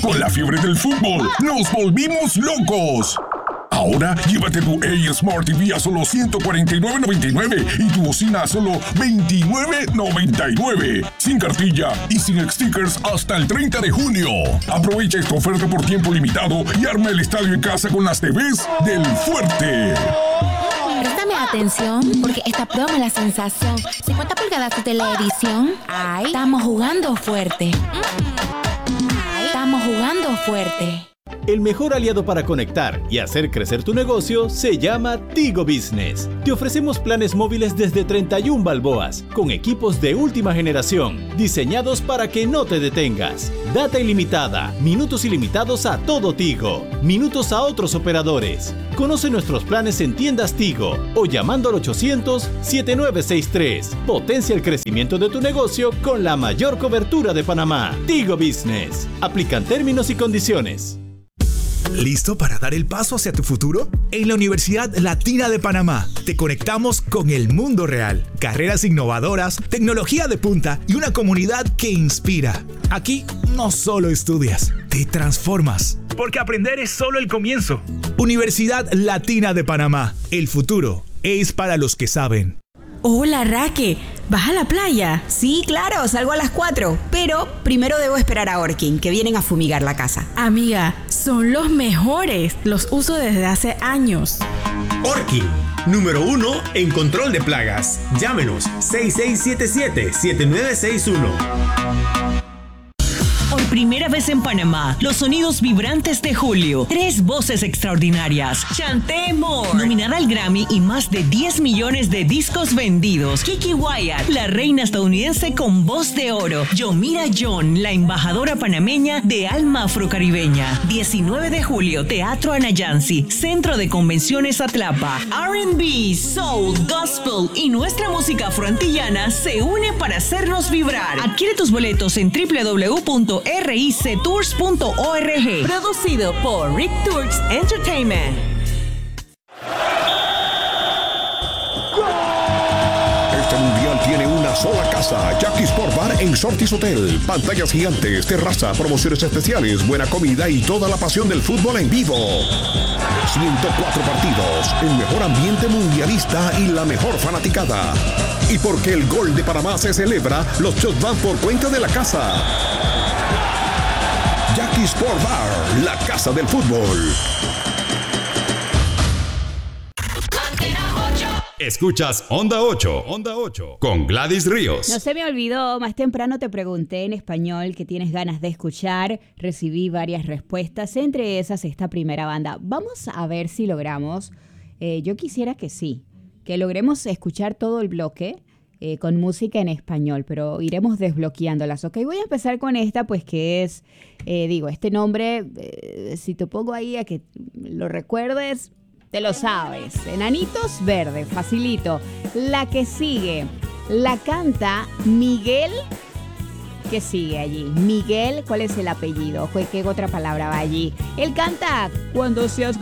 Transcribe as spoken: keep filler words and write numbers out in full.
Con la fiebre del fútbol, nos volvimos locos. Ahora, llévate tu A Smart T V a solo ciento cuarenta y nueve noventa y nueve y tu bocina a solo veintinueve noventa y nueve. Sin cartilla y sin stickers hasta el treinta de junio. Aprovecha esta oferta por tiempo limitado y arma el estadio en casa con las T Vs del Fuerte. Préstame atención, porque esta promo es la sensación. cincuenta pulgadas de televisión. Ay, estamos jugando fuerte. Ay, estamos jugando fuerte. El mejor aliado para conectar y hacer crecer tu negocio se llama Tigo Business. Te ofrecemos planes móviles desde treinta y una balboas, con equipos de última generación, diseñados para que no te detengas. Data ilimitada, minutos ilimitados a todo Tigo, minutos a otros operadores. Conoce nuestros planes en tiendas Tigo o llamando al ochocientos, setenta y nueve sesenta y tres. Potencia el crecimiento de tu negocio con la mayor cobertura de Panamá. Tigo Business. Aplican términos y condiciones. ¿Listo para dar el paso hacia tu futuro? En la Universidad Latina de Panamá te conectamos con el mundo real. Carreras innovadoras, tecnología de punta y una comunidad que inspira. Aquí no solo estudias, te transformas. Porque aprender es solo el comienzo. Universidad Latina de Panamá. El futuro es para los que saben. Hola, Raque. ¿Vas a la playa? Sí, claro, salgo a las cuatro. Pero primero debo esperar a Orkin, que vienen a fumigar la casa. Amiga, son los mejores. Los uso desde hace años. Orkin, número uno en control de plagas. Llámenos seis seis siete siete, siete nueve seis uno. Por primera vez en Panamá, los sonidos vibrantes de Julio. Tres voces extraordinarias. Chanté Moore, nominada al Grammy y más de diez millones de discos vendidos. Kiki Wyatt, la reina estadounidense con voz de oro. Yomira John, la embajadora panameña de alma afrocaribeña. diecinueve de julio, Teatro Anayansi, Centro de Convenciones Atlapa. R and B, Soul, Gospel y nuestra música afroantillana se une para hacernos vibrar. Adquiere tus boletos en doble u doble u doble u punto r i c tours punto org. Producido por Rick Tours Entertainment. Este mundial tiene una sola casa. Jackie Sport Bar en Sortis Hotel. Pantallas gigantes, terraza, promociones especiales, buena comida y toda la pasión del fútbol en vivo. ciento cuatro partidos, el mejor ambiente mundialista y la mejor fanaticada. Y porque el gol de Panamá se celebra, los shots van por cuenta de la casa. Jackie Sport Bar, la casa del fútbol. Escuchas Onda ocho, Onda ocho, con Gladys Ríos. No se me olvidó, más temprano te pregunté en español qué tienes ganas de escuchar. Recibí varias respuestas, entre esas esta primera banda. Vamos a ver si logramos, eh, yo quisiera que sí, que logremos escuchar todo el bloque eh, con música en español, pero iremos desbloqueándolas. Ok, voy a empezar con esta, pues que es, eh, digo, este nombre, eh, si te pongo ahí a que lo recuerdes, te lo sabes. Enanitos Verdes, facilito. La que sigue, la canta Miguel. ¿Qué sigue allí? Miguel, ¿cuál es el apellido? ¿Qué otra palabra va allí? Él canta Cuando seas